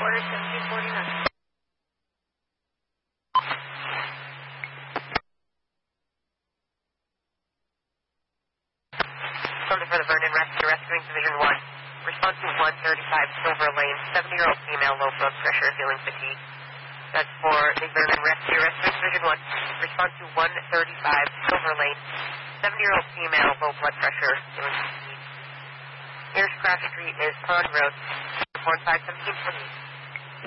order 1749. Something for the Vernon Rescue, Rescuing Division 1. Response to 135 Silver Lane, 70-year-old female, low blood pressure, feeling fatigue. That's for the Vernon Rescue, Rescuing Division 1. Response to 135 Silver Lane, 70-year-old female, low blood pressure, feeling fatigue. Nearest Craft Street is Pond Road, 451728.